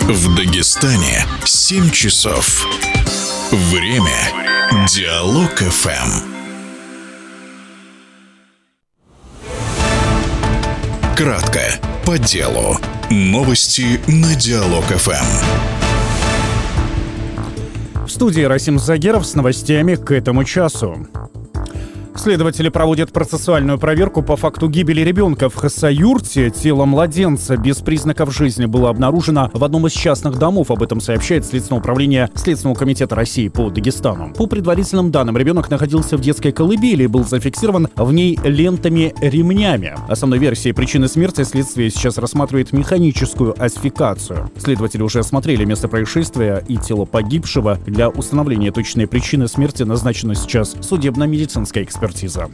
В Дагестане 7 часов. Время Диалог ФМ. Кратко, по делу. Новости на Диалог ФМ. В студии Расим Загеров с новостями к этому часу. Следователи проводят процессуальную проверку по факту гибели ребенка в Хасаюрте. Тело младенца без признаков жизни было обнаружено в одном из частных домов. Об этом сообщает Следственное управление Следственного комитета России по Дагестану. По предварительным данным, ребенок находился в детской колыбели и был зафиксирован в ней лентами-ремнями. Основной версией причины смерти следствие сейчас рассматривает механическую асфикацию. Следователи уже осмотрели место происшествия и тело погибшего. Для установления точной причины смерти назначена сейчас судебно-медицинская экспертиза.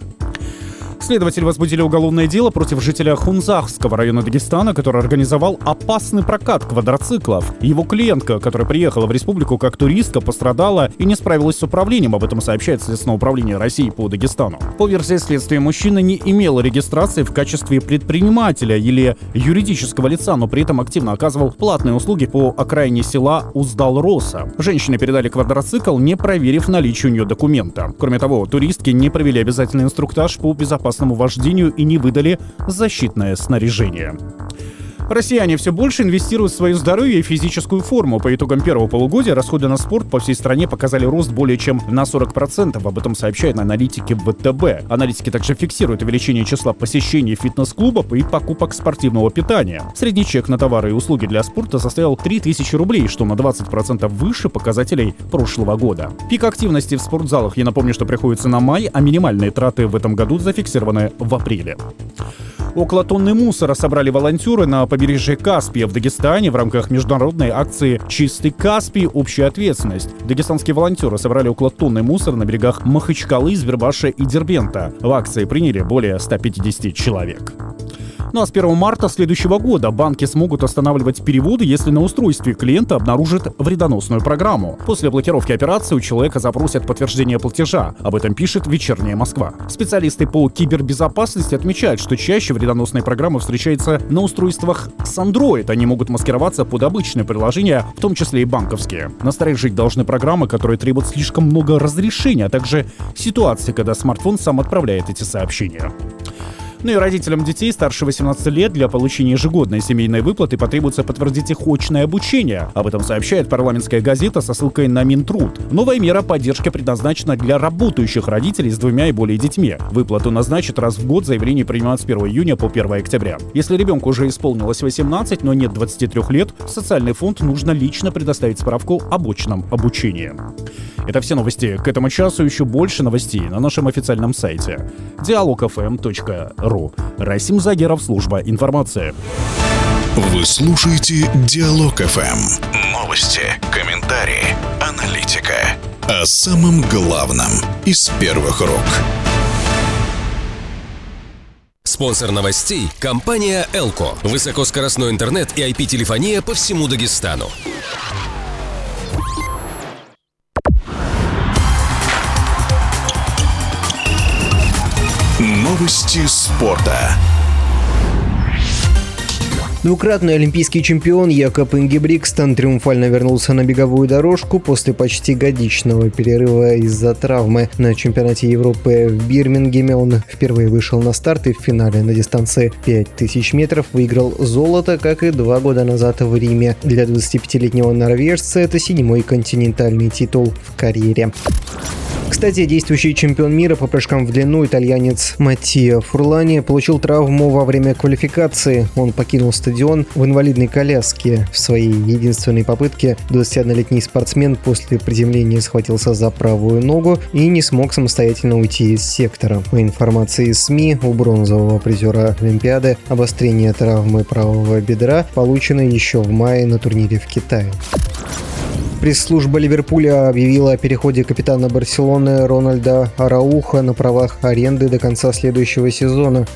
Следователи возбудили уголовное дело против жителя Хунзахского района Дагестана, который организовал опасный прокат квадроциклов. Его клиентка, которая приехала в республику как туристка, пострадала и не справилась с управлением. Об этом сообщает Следственное управление России по Дагестану. По версии следствия, мужчина не имел регистрации в качестве предпринимателя или юридического лица, но при этом активно оказывал платные услуги по окраине села Уздал-Роса. Женщине передали квадроцикл, не проверив наличие у нее документа. Кроме того, туристки не провели обязательный инструктаж по безопасности вождению и не выдали защитное снаряжение. Россияне все больше инвестируют в свое здоровье и физическую форму. По итогам первого полугодия расходы на спорт по всей стране показали рост более чем на 40%. Об этом сообщают аналитики ВТБ. Аналитики также фиксируют увеличение числа посещений фитнес-клубов и покупок спортивного питания. Средний чек на товары и услуги для спорта составил 3000 рублей, что на 20% выше показателей прошлого года. Пик активности в спортзалах, я напомню, что приходится на май, а минимальные траты в этом году зафиксированы в апреле. Около тонны мусора собрали волонтеры на побережье Каспия в Дагестане в рамках международной акции «Чистый Каспий. Общая ответственность». Дагестанские волонтеры собрали около тонны мусора на берегах Махачкалы, Сбербаша и Дербента. В акции приняли более 150 человек. Ну а с 1 марта следующего года банки смогут останавливать переводы, если на устройстве клиента обнаружат вредоносную программу. После блокировки операции у человека запросят подтверждение платежа. Об этом пишет «Вечерняя Москва». Специалисты по кибербезопасности отмечают, что чаще вредоносные программы встречаются на устройствах с Android. Они могут маскироваться под обычные приложения, в том числе и банковские. Насторожить должны программы, которые требуют слишком много разрешений, а также ситуации, когда смартфон сам отправляет эти сообщения. Ну и родителям детей старше 18 лет для получения ежегодной семейной выплаты потребуется подтвердить их очное обучение. Об этом сообщает парламентская газета со ссылкой на Минтруд. Новая мера поддержки предназначена для работающих родителей с 2 и более детьми. Выплату назначат раз в год, заявление принимают с 1 июня по 1 октября. Если ребенку уже исполнилось 18, но нет 23 лет, в социальный фонд нужно лично предоставить справку об очном обучении. Это все новости к этому часу. Еще больше новостей на нашем официальном сайте dialogfm.ru. Расим Загеров, служба информации. Вы слушаете Диалог ФМ. Новости, комментарии, аналитика. О самом главном из первых рук. Спонсор новостей – компания «Элко». Высокоскоростной интернет и IP-телефония по всему Дагестану. Новости спорта. Двукратный олимпийский чемпион Якоб Ингебригтсен триумфально вернулся на беговую дорожку после почти годичного перерыва из-за травмы. На чемпионате Европы в Бирмингеме он впервые вышел на старт и в финале на дистанции 5000 метров выиграл золото, как и 2 года назад в Риме. Для 25-летнего норвежца это 7-й континентальный титул в карьере. Кстати, действующий чемпион мира по прыжкам в длину итальянец Маттио Фурлани получил травму во время квалификации. Он покинул стадион в инвалидной коляске. В своей единственной попытке 21-летний спортсмен после приземления схватился за правую ногу и не смог самостоятельно уйти из сектора. По информации СМИ, у бронзового призера Олимпиады обострение травмы правого бедра получено еще в мае на турнире в Китае. Пресс-служба Ливерпуля объявила о переходе капитана Барселоны Рональда Арауха на правах аренды до конца следующего сезона.